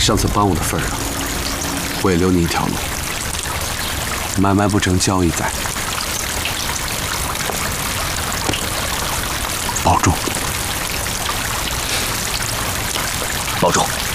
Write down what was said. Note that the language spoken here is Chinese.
上次帮我的份上，我也留你一条路。买卖不成，交易在。保重， 保重。